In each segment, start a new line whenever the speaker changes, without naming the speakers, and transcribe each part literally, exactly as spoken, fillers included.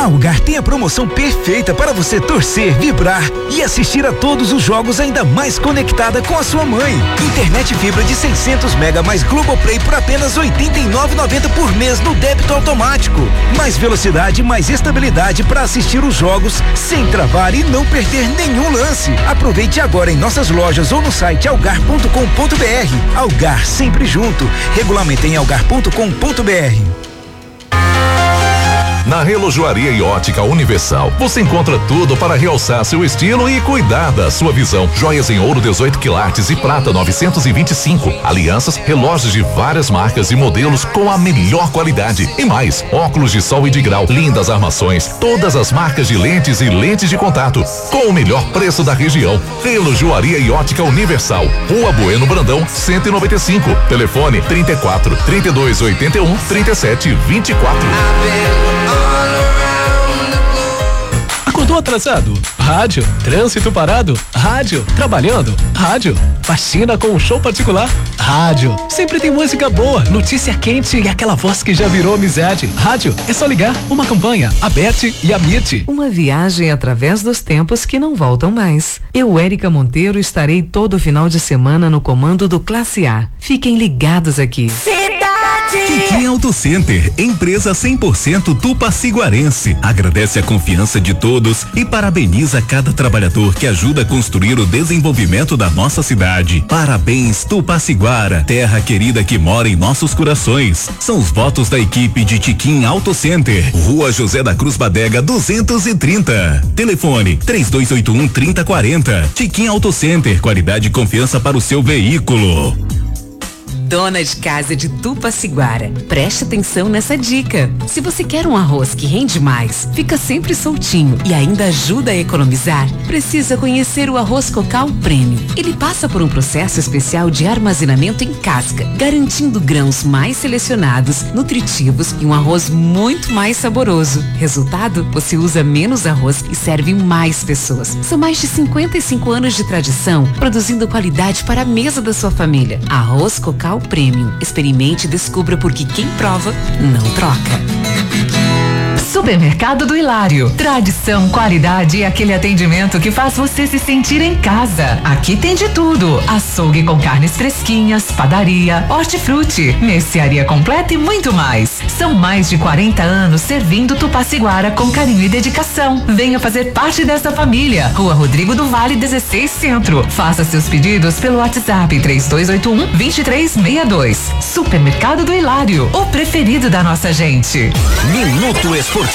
Algar tem a promoção perfeita para você torcer, vibrar e assistir a todos os jogos ainda mais conectada com a sua mãe. Internet fibra de seiscentos mega mais Globoplay por apenas oitenta e nove reais e noventa centavos por mês no débito automático. Mais velocidade, mais estabilidade para assistir os jogos sem travar e não perder nenhum lance. Aproveite agora em nossas lojas ou no site algar ponto com ponto br. Algar, sempre junto. Regulamento em algar ponto com ponto br.
Na Relojoaria e Ótica Universal, você encontra tudo para realçar seu estilo e cuidar da sua visão. Joias em ouro dezoito quilates e prata novecentos e vinte e cinco. Alianças, relógios de várias marcas e modelos com a melhor qualidade. E mais, óculos de sol e de grau, lindas armações, todas as marcas de lentes e lentes de contato, com o melhor preço da região. Relojoaria e Ótica Universal, Rua Bueno Brandão, cento e noventa e cinco. Telefone trinta e quatro, trinta e dois, oitenta e um, trinta e sete, vinte e quatro.
Acordou atrasado? Rádio. Trânsito parado? Rádio. Trabalhando? Rádio. Faxina com um show particular? Rádio. Sempre tem música boa, notícia quente e aquela voz que já virou amizade. Rádio. É só ligar. Uma campanha. Aberte e Amite.
Uma viagem através dos tempos que não voltam mais. Eu, Érica Monteiro, estarei todo final de semana no comando do Classe A. Fiquem ligados aqui.
Tiquim Auto Center, empresa cem por cento tupaciguarense. Agradece a confiança de todos e parabeniza cada trabalhador que ajuda a construir o desenvolvimento da nossa cidade. Parabéns, Tupaciguara, terra querida que mora em nossos corações. São os votos da equipe de Tiquim Auto Center, Rua José da Cruz Badega duzentos e trinta. Telefone três dois oito um, trinta quarenta. Tiquim Auto Center, qualidade e confiança para o seu veículo.
Dona de casa de Tupaciguara, preste atenção nessa dica. Se você quer um arroz que rende mais, fica sempre soltinho e ainda ajuda a economizar, precisa conhecer o arroz Cocal Premium. Ele passa por um processo especial de armazenamento em casca, garantindo grãos mais selecionados, nutritivos e um arroz muito mais saboroso. Resultado, você usa menos arroz e serve mais pessoas. São mais de cinquenta e cinco anos de tradição, produzindo qualidade para a mesa da sua família. Arroz Cocal Premium. Experimente e descubra porque quem prova não troca.
Supermercado do Hilário. Tradição, qualidade e aquele atendimento que faz você se sentir em casa. Aqui tem de tudo: açougue com carnes fresquinhas, padaria, hortifruti, mercearia completa e muito mais. São mais de quarenta anos servindo Tupaciguara com carinho e dedicação. Venha fazer parte dessa família. Rua Rodrigo do Vale dezesseis Centro. Faça seus pedidos pelo WhatsApp três dois oito um, dois três seis dois. Supermercado do Hilário, o preferido da nossa gente.
Minuto Esportivo.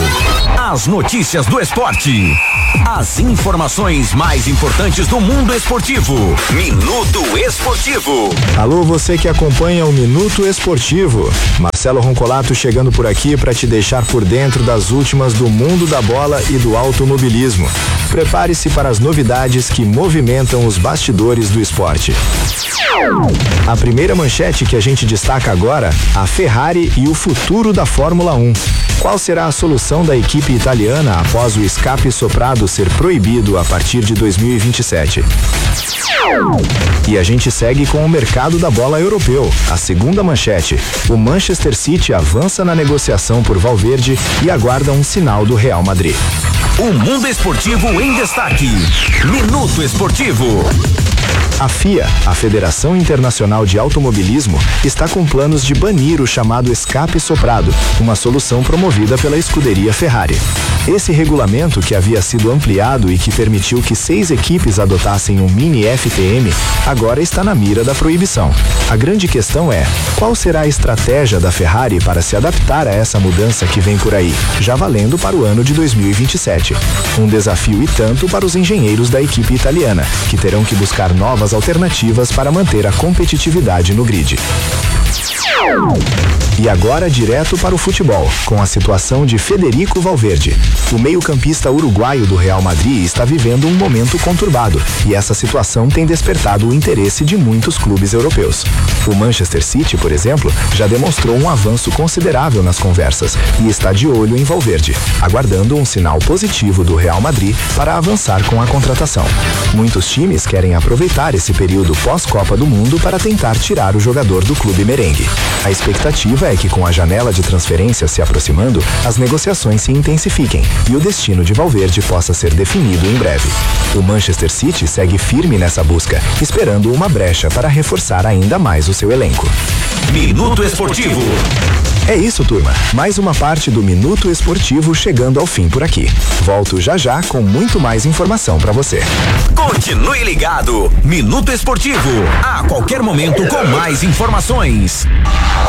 As notícias do esporte. As informações mais importantes do mundo esportivo. Minuto Esportivo.
Alô, você que acompanha o Minuto Esportivo. Marcelo Roncolato chegando por aqui para te deixar por dentro das últimas do mundo da bola e do automobilismo. Prepare-se para as novidades que movimentam os bastidores do esporte. A primeira manchete que a gente destaca agora, a Ferrari e o futuro da Fórmula um. Qual será a solução da equipe italiana após o escape soprado ser proibido a partir de dois mil e vinte e sete? E a gente segue com o mercado da bola europeu. A segunda manchete, o Manchester City avança na negociação por Valverde e aguarda um sinal do Real Madrid.
O mundo esportivo em destaque. Minuto Esportivo.
A F I A, a Federação Internacional de Automobilismo, está com planos de banir o chamado escape soprado, uma solução promovida pela escuderia Ferrari. Esse regulamento, que havia sido ampliado e que permitiu que seis equipes adotassem um mini F T M, agora está na mira da proibição. A grande questão é, qual será a estratégia da Ferrari para se adaptar a essa mudança que vem por aí, já valendo para o ano de dois mil e vinte e sete? Um desafio e tanto para os engenheiros da equipe italiana, que terão que buscar novas alternativas para manter a competitividade no grid. E agora direto para o futebol, com a situação de Federico Valverde. O meio-campista uruguaio do Real Madrid está vivendo um momento conturbado, e essa situação tem despertado o interesse de muitos clubes europeus. O Manchester City, por exemplo, já demonstrou um avanço considerável nas conversas e está de olho em Valverde, aguardando um sinal positivo do Real Madrid para avançar com a contratação. Muitos times querem aproveitar esse período pós-Copa do Mundo para tentar tirar o jogador do clube merengue. A expectativa é que com a janela de transferência se aproximando, as negociações se intensifiquem e o destino de Valverde possa ser definido em breve. O Manchester City segue firme nessa busca, esperando uma brecha para reforçar ainda mais o seu elenco.
Minuto Esportivo.
É isso, turma. Mais uma parte do Minuto Esportivo chegando ao fim por aqui. Volto já já com muito mais informação para você.
Continue ligado. Minuto Esportivo. A qualquer momento com mais informações.